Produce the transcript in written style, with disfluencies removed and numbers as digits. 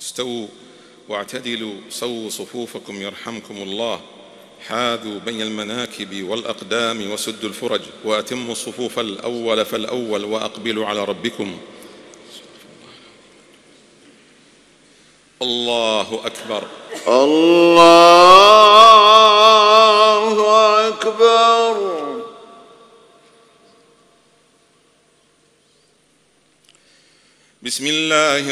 استووا واعتدلوا سووا صفوفكم يرحمكم الله. حاذوا بين المناكب والأقدام وسدوا الفرج، وأتموا الصفوف الأول فالأول وأقبلوا على ربكم. الله أكبر. الله أكبر. بسم الله